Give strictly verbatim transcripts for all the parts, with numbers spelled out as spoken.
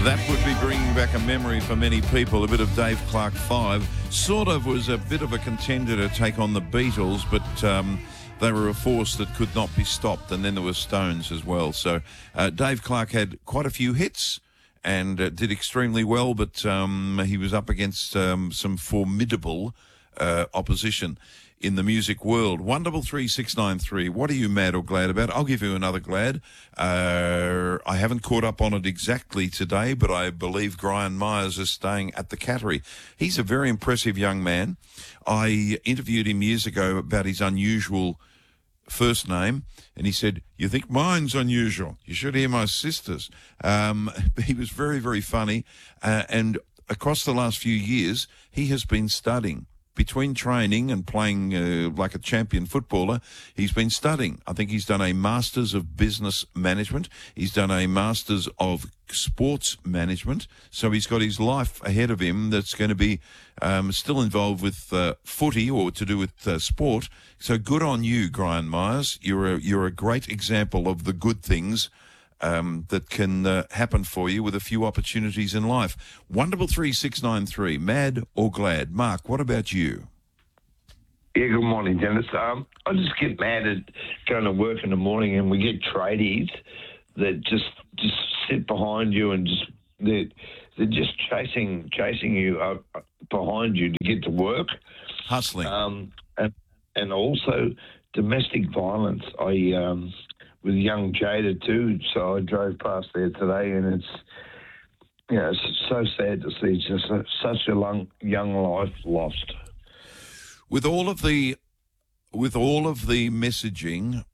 That would be bringing back a memory for many people, a bit of Dave Clark Five. Sort of was a bit of a contender to take on the Beatles, but um, they were a force that could not be stopped. And then there were Stones as well. So uh, Dave Clark had quite a few hits and uh, did extremely well, but um, he was up against um, some formidable uh, opposition in the music world. One double three six nine three. What are you mad or glad about? I'll give you another glad. Uh, I haven't caught up on it exactly today, but I believe Brian Myers is staying at the Cattery. He's a very impressive young man. I interviewed him years ago about his unusual first name, and he said, "You think mine's unusual? You should hear my sister's." Um, he was very, very funny, uh, and across the last few years, he has been studying. Between training and playing uh, like a champion footballer, he's been studying. I think he's done a Masters of Business Management. He's done a Masters of Sports Management. So he's got his life ahead of him that's going to be um, still involved with uh, footy or to do with uh, sport. So good on you, Brian Myers. You're a, you're a great example of the good things Um, that can uh, happen for you with a few opportunities in life. One double three six nine three. Mad or glad? Mark, what about you? Yeah, good morning, Dennis. Um, I just get mad at going to work in the morning and we get tradies that just just sit behind you and just they're, they're just chasing chasing you up behind you to get to work. Hustling. Um, and and also domestic violence. I um. with young Jada too, so I drove past there today, and it's you know it's so sad to see just a, such a long, young life lost. With all of the, with all of the messaging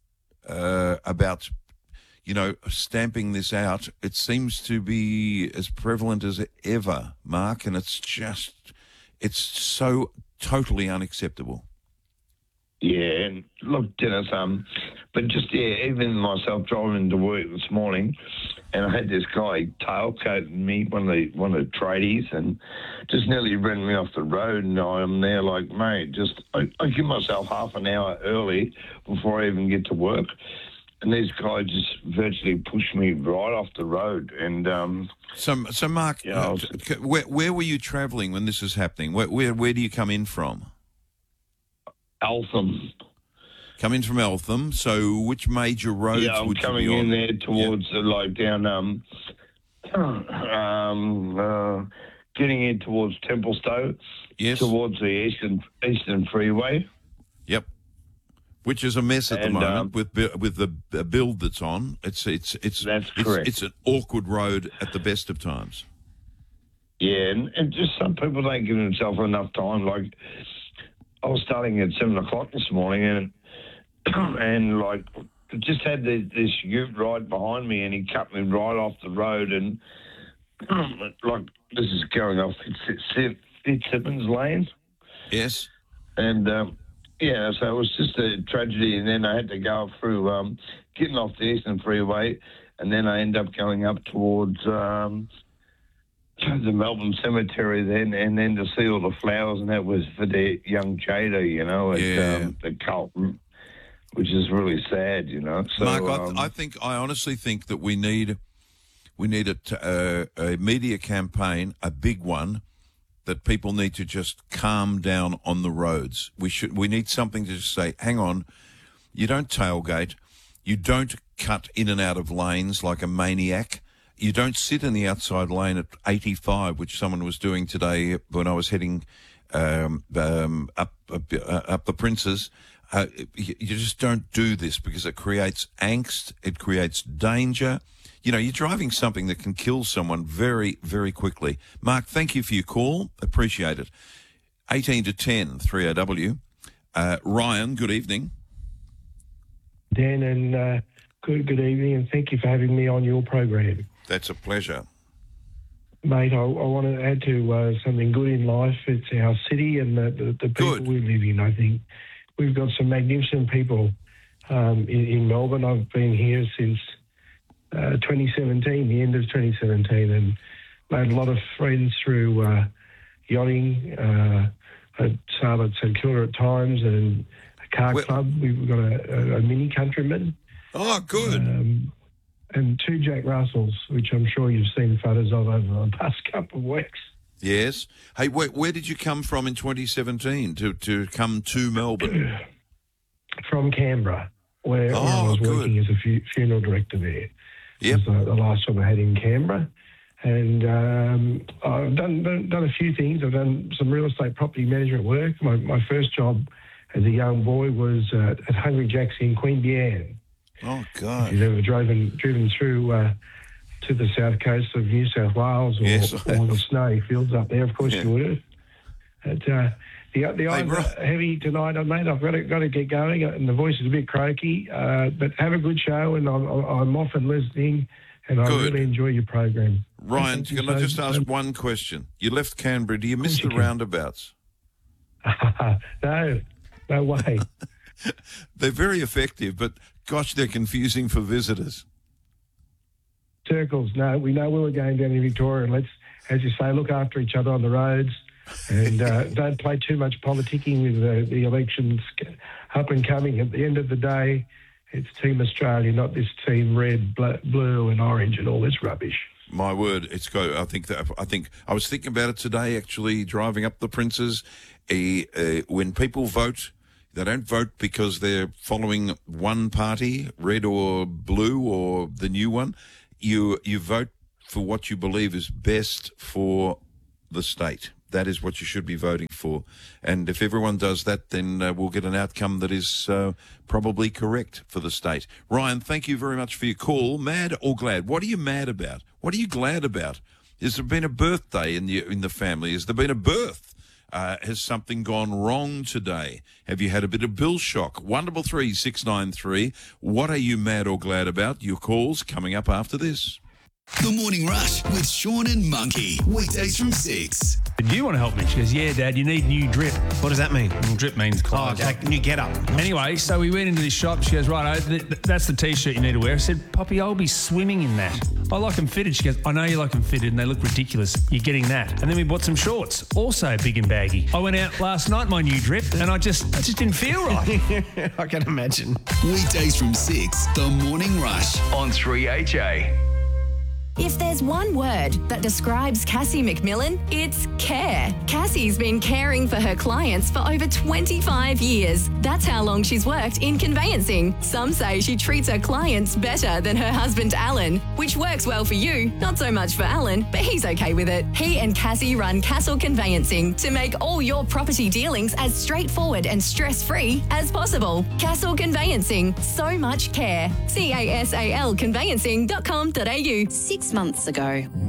uh, about, you know, stamping this out, it seems to be as prevalent as ever, Mark, and it's just, it's so totally unacceptable. Yeah, and look, Dennis, um, but just, yeah, even myself driving to work this morning, and I had this guy tailcoating me, one of the one of the tradies, and just nearly ran me off the road, and I'm there like, mate, just, I, I give myself half an hour early before I even get to work, and these guys just virtually pushed me right off the road, and... Um, so, so Mark, you know, uh, where, where were you travelling when this is happening? Where, where, where do you come in from? Eltham. Come in from Eltham. So which major roads yeah, I'm would you coming be on? in there towards yeah. uh, like down um um uh, getting in towards Templestowe. Yes. Towards the eastern eastern freeway. Yep. Which is a mess at and, the moment um, with with the build that's on. It's it's it's that's it's, correct. It's an awkward road at the best of times. Yeah, and, and just some people don't give themselves enough time. Like I was starting at seven o'clock this morning, and and like just had the, this ute right behind me, and he cut me right off the road, and like this is going off Fitzsimmons Lane. Yes. And um, yeah, so it was just a tragedy, and then I had to go through um, getting off the Eastern Freeway, and then I ended up going up towards. Um, the Melbourne Cemetery then, and then to see all the flowers, and that was for the young Jada, you know, at yeah. um, the Carlton, which is really sad, you know. So, Mark, I, um, I think, I honestly think that we need, we need a, uh, a media campaign, a big one, that people need to just calm down on the roads. We should, we need something to just say, hang on, you don't tailgate, you don't cut in and out of lanes like a maniac. You don't sit in the outside lane at eighty-five, which someone was doing today when I was heading um, um, up, up up the Princes. Uh, you just don't do this because it creates angst. It creates danger. You know, you're driving something that can kill someone very, very quickly. Mark, thank you for your call. Appreciate it. eighteen to ten, three O W. Uh, Ryan, good evening. Dan, and uh, good, good evening, and thank you for having me on your program. That's a pleasure. Mate, I, I want to add to uh, something good in life. It's our city and the, the, the people good. we live in. I think we've got some magnificent people um, in, in Melbourne. I've been here since uh, twenty seventeen, the end of twenty seventeen, and made a lot of friends through uh, yachting, uh, at sail at St Kilda at times, and a car well, club. We've got a, a, a mini countryman. Oh, good. Um, and two Jack Russells, which I'm sure you've seen photos of over the past couple of weeks. Yes. Hey, where, where did you come from in twenty seventeen to, to come to Melbourne? From Canberra, where, Oh, where I was good. working as a fu- funeral director there. Yep. It was uh, the last job I had in Canberra. And um, I've done, done done a few things. I've done some real estate property management work. My, my first job as a young boy was uh, at Hungry Jack's in Queanbeyan. Oh, If God. you've ever driven driven through uh, to the south coast of New South Wales or, Yes, I or the snowy fields up there, of course Yeah. you would have. But, uh, the the eyes bro. are heavy tonight, mate. I've got to got to get going, and the voice is a bit croaky. Uh, but have a good show, and I'm, I'm often listening, and I Good. really enjoy your program. Ryan, Thank you can I so- just ask so- one question? You left Canberra. Do you miss you the can. roundabouts? no, no way. They're very effective, but gosh, they're confusing for visitors. Circles. No, we know where we're going down in Victoria, and let's, as you say, look after each other on the roads, and uh, don't play too much politicking with the, the elections up and coming. At the end of the day, it's Team Australia, not this team red, bl- blue, and orange, and all this rubbish. My word, it's go. I think that I think I was thinking about it today. Actually, driving up the Princes, a, uh, when people vote, they don't vote because they're following one party, red or blue or the new one. You you vote for what you believe is best for the state. That is what you should be voting for. And if everyone does that, then uh, we'll get an outcome that is uh, probably correct for the state. Ryan, thank you very much for your call. Mad or glad? What are you mad about? What are you glad about? Has there been a birthday in the in the family? Has there been a birth? Uh, has something gone wrong today? Have you had a bit of bill shock? one double three six nine three. What are you mad or glad about? Your calls coming up after this. The Morning Rush with Sean and Monkey. Weekdays from six. Do you want to help me? She goes, yeah, Dad, you need new drip. What does that mean? Well, drip means Oh, clothes. like new get up. Anyway, so we went into this shop. She goes, right, th- th- that's the T-shirt you need to wear. I said, Poppy, I'll be swimming in that. I like them fitted. She goes, I know you like them fitted and they look ridiculous. You're getting that. And then we bought some shorts, also big and baggy. I went out last night, my new drip, and I just, I just didn't feel right. I can imagine. Weekdays from six. The Morning Rush on three H A. If there's one word that describes Cassie McMillan, it's care. Cassie's been caring for her clients for over twenty-five years. That's how long she's worked in conveyancing. Some say she treats her clients better than her husband Alan, which works well for you, not so much for Alan, but he's okay with it. He and Cassie run Castle Conveyancing to make all your property dealings as straightforward and stress-free as possible. Castle Conveyancing, so much care. C A S A L conveyancing dot com dot a u. Six months ago.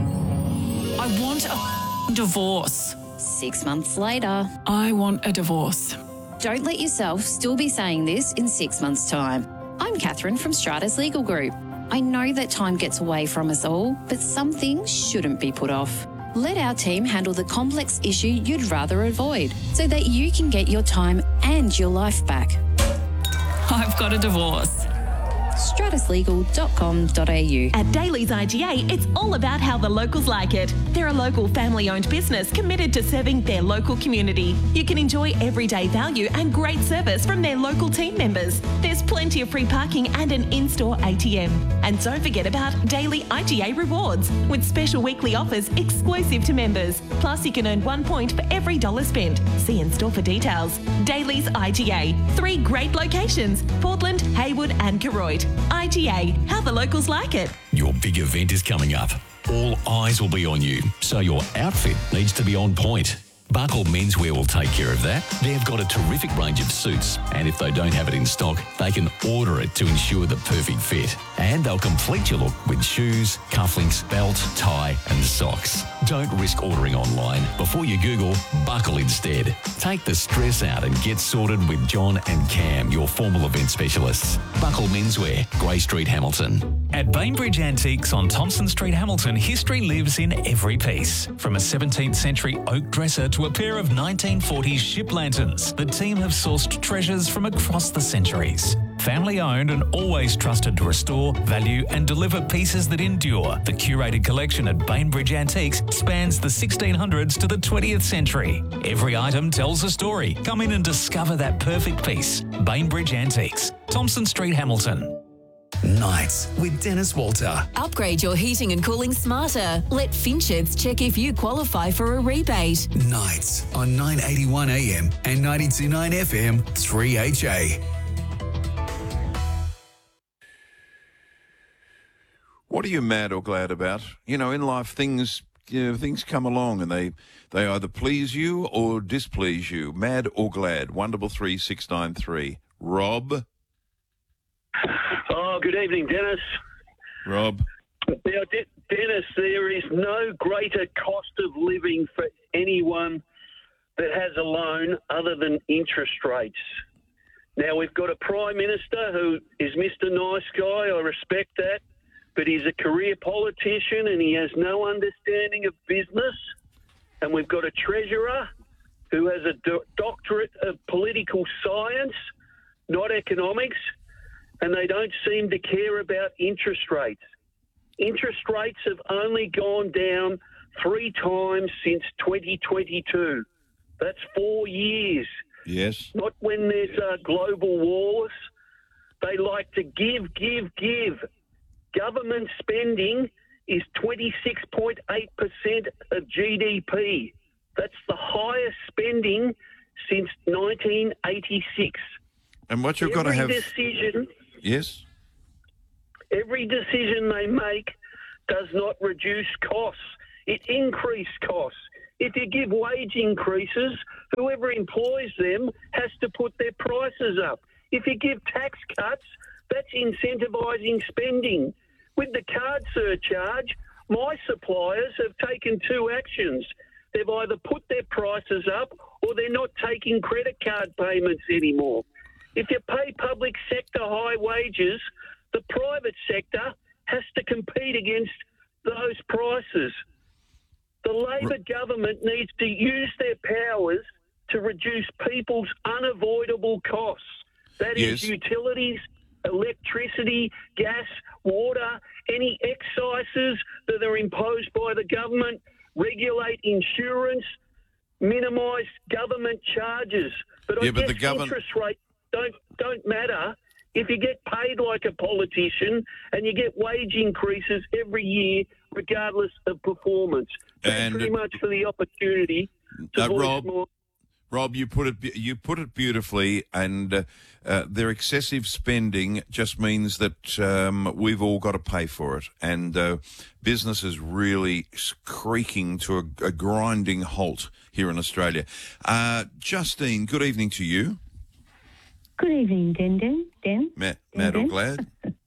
I want a divorce. Six months later. I want a divorce. Don't let yourself still be saying this in six months' time. I'm Catherine from Stratus Legal Group. I know that time gets away from us all, but some things shouldn't be put off. Let our team handle the complex issue you'd rather avoid so that you can get your time and your life back. I've got a divorce. stratus legal dot com dot a u. At Daly's I G A, it's all about how the locals like it. They're a local family-owned business committed to serving their local community. You can enjoy everyday value and great service from their local team members. There's plenty of free parking and an in-store A T M. And don't forget about Daily I G A Rewards, with special weekly offers exclusive to members. Plus, you can earn one point for every dollar spent. See in-store for details. Daly's I G A. Three great locations: Portland, Haywood and Koroit. I G A, how the locals like it. Your big event is coming up. All eyes will be on you, so your outfit needs to be on point. Buckle Menswear will take care of that. They've got a terrific range of suits, and if they don't have it in stock, they can order it to ensure the perfect fit. And they'll complete your look with shoes, cufflinks, belt, tie and socks. Don't risk ordering online. Before you Google, buckle instead. Take the stress out and get sorted with John and Cam, your formal event specialists. Buckle Menswear, Grey Street, Hamilton. At Bainbridge Antiques on Thompson Street, Hamilton, history lives in every piece. From a seventeenth century oak dresser to a pair of nineteen forties ship lanterns, the team have sourced treasures from across the centuries. Family owned and always trusted to restore, value and deliver pieces that endure. The curated collection at Bainbridge Antiques spans the sixteen hundreds to the twentieth century. Every item tells a story. Come in and discover that perfect piece. Bainbridge Antiques, Thompson Street, Hamilton. Nights with Dennis Walter. Upgrade your heating and cooling smarter. Let Fincheds check if you qualify for a rebate. Nights on nine eighty-one A M and ninety-two point nine F M three H A. What are you mad or glad about? You know, in life, things you know, things come along and they, they either please you or displease you. Mad or glad? One double three six nine three. Rob. Oh, good evening, Dennis. Rob. Now, De- Dennis, there is no greater cost of living for anyone that has a loan other than interest rates. Now, we've got a Prime Minister who is Mister Nice Guy. I respect that. But he's a career politician and he has no understanding of business. And we've got a Treasurer who has a do- doctorate of political science, not economics, and they don't seem to care about interest rates. Interest rates have only gone down three times since twenty twenty-two. That's four years. Yes. Not when there's uh, global wars. They like to give, give, give. Government spending is twenty-six point eight percent of G D P. That's the highest spending since nineteen eighty-six. And what you've got to Every have... decision... Yes? Every decision they make does not reduce costs. It increases costs. If you give wage increases, whoever employs them has to put their prices up. If you give tax cuts, that's incentivising spending. With the card surcharge, my suppliers have taken two actions. They've either put their prices up or they're not taking credit card payments anymore. If you pay public sector high wages, the private sector has to compete against those prices. The Labor government needs to use their powers to reduce people's unavoidable costs. That is Yes. utilities, electricity, gas, water, any excises that are imposed by the government, regulate insurance, minimise government charges. But Yeah, I but guess the govern- interest rates don't, don't matter if you get paid like a politician and you get wage increases every year regardless of performance. Thanks And- very much for the opportunity to Uh, voice Rob, more. Rob, you put it be- you put it beautifully, and uh, uh, their excessive spending just means that um, we've all got to pay for it, and uh, business is really creaking to a, a grinding halt here in Australia. Uh, Justine, good evening to you. Good evening, Den Den. Den? Mad, mad or Den? glad?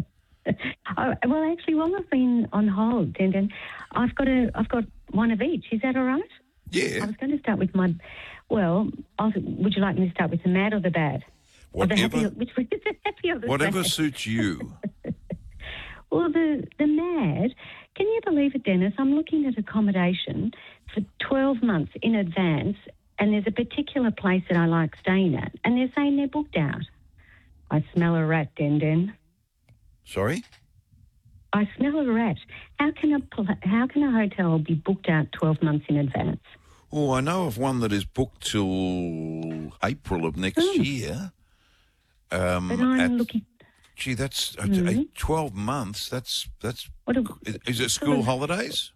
Oh, well, actually, while I've been on hold, Den Den, I've got a, I've got one of each. Is that all right? Yeah. I was going to start with my, well, I was, would you like me to start with the mad or the bad? Or the Whatever, happy, which one is the happy or the whatever sad? suits you. Well, the, the mad, can you believe it, Dennis? I'm looking at accommodation for twelve months in advance, and there's a particular place that I like staying at, and they're saying they're booked out. I smell a rat, Den Den. Sorry? I smell a rat. How can a pl- how can a hotel be booked out twelve months in advance? Oh, I know of one that is booked till April of next Mm. year. Um, But I'm at- looking. Gee, that's uh, Mhm. uh, twelve months. That's that's. What a, Is, is it school holidays?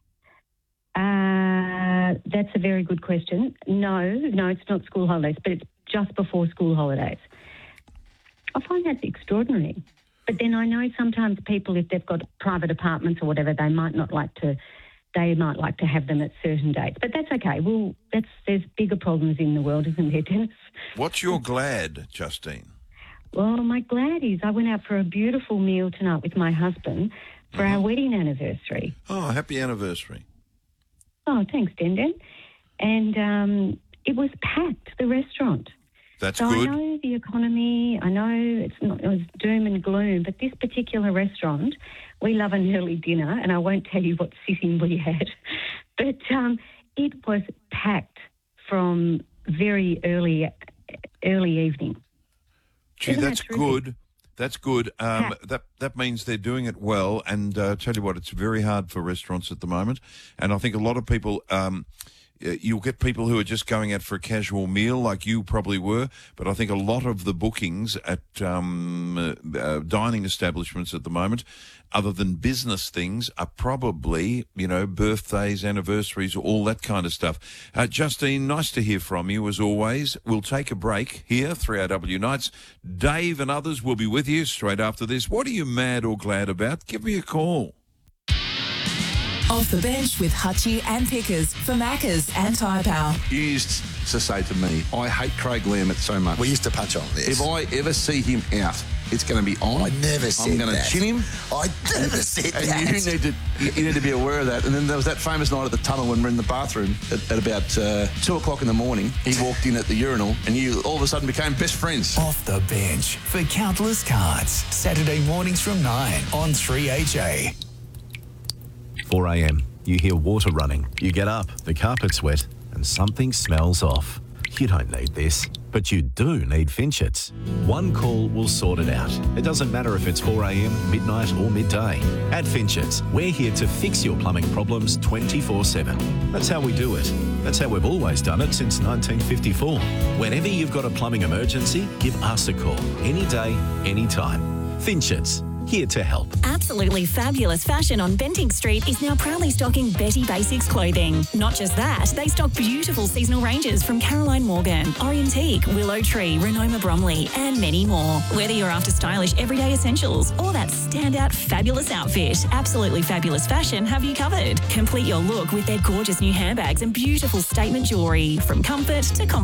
uh, that's a very good question. No, no, it's not school holidays, but it's just before school holidays. I find that extraordinary. But then I know sometimes people, if they've got private apartments or whatever, they might not like to. They might like to have them at certain dates, but that's okay. Well, that's there's bigger problems in the world, isn't there, Dennis? What's your glad, Justine? Well, my glad is I went out for a beautiful meal tonight with my husband for our wedding anniversary. Oh, happy anniversary. Oh, thanks, Den Den. And um, it was packed, the restaurant. That's so good. I know the economy, I know it's not, it was doom and gloom, but this particular restaurant, we love an early dinner, and I won't tell you what sitting we had, but um, it was packed from very early early evening. Gee, Isn't that that's terrific? good. That's good. Um, that that means they're doing it well. And uh, tell you what, it's very hard for restaurants at the moment. And I think a lot of people, um, you'll get people who are just going out for a casual meal like you probably were, but I think a lot of the bookings at um, uh, uh, dining establishments at the moment, other than business things, are probably, you know, birthdays, anniversaries, all that kind of stuff. Uh, Justine, nice to hear from you as always. We'll take a break here, three R W Nights. Dave and others will be with you straight after this. What are you mad or glad about? Give me a call. Off the bench with Hutchie and Pickers for Maccas and Tyre Power. You used to say to me, I hate Craig Lambert so much. We used to punch on this. If I ever see him out, it's going to be on. I never said I'm going to that. chin him. I never said and that. And you need to you need to be aware of that. And then there was that famous night at the tunnel when we're in the bathroom at, at about uh, two o'clock in the morning. He walked in at the urinal, and you all of a sudden became best friends. Off the bench for Countless Cards. Saturday mornings from nine on three H A. four a m. You hear water running. You get up, the carpet's wet, and something smells off. You don't need this, but you do need Finchets. One call will sort it out. It doesn't matter if it's four a m, midnight or midday. At Finchets, we're here to fix your plumbing problems twenty-four seven. That's how we do it. That's how we've always done it since nineteen fifty-four. Whenever you've got a plumbing emergency, give us a call. Any day, any time. Finchets, here to help. Absolutely fabulous fashion on Bentinck Street is now proudly stocking Betty Basics clothing. Not just that, they stock beautiful seasonal ranges from Caroline Morgan, Orientique, Willow Tree, Renoma Bromley, and many more. Whether you're after stylish everyday essentials or that standout fabulous outfit, Absolutely Fabulous Fashion have you covered. Complete your look with their gorgeous new handbags and beautiful statement jewellery. From comfort to comfort.